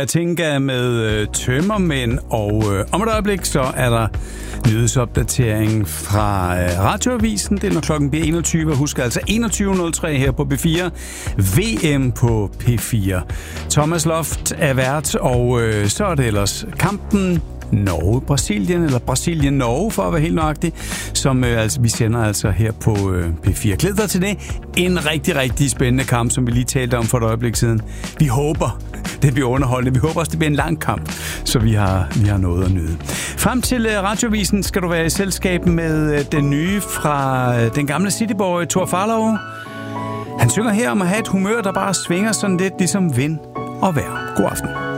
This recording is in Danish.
Tinga med tømmermænd, og om et øjeblik så er der nyhedsopdatering fra Radioavisen. Det er når klokken bliver 21. Husk altså 21.03 her på P4. VM på P4. Thomas Loft er vært, og så er det ellers kampen Norge-Brasilien, eller Brasilien-Norge, for at være helt nøjagtig, som vi sender altså her på P4. Glæd dig til det. En rigtig, rigtig spændende kamp, som vi lige talte om for et øjeblik siden. Vi håber, det bliver underholdende. Vi håber også, det bliver en lang kamp, så vi har noget at nyde. Frem til Radioavisen skal du være i selskab med den nye fra den gamle cityboy, Thor Farlov. Han synger her om at have et humør, der bare svinger sådan lidt ligesom vind og vejr. God aften.